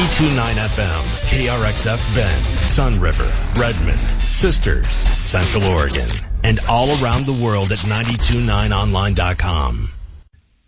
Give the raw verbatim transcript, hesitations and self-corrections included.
ninety-two point nine F M, K R X F Bend, Sun River, Redmond, Sisters, Central Oregon, and all around the world at nine two nine online dot com.